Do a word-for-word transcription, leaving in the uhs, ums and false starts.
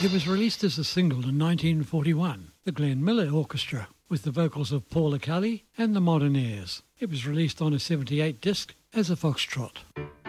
It was released as a single in nineteen forty-one, the Glenn Miller Orchestra, with the vocals of Paula Kelly and the Modernaires. It was released on a seventy-eight disc as a foxtrot.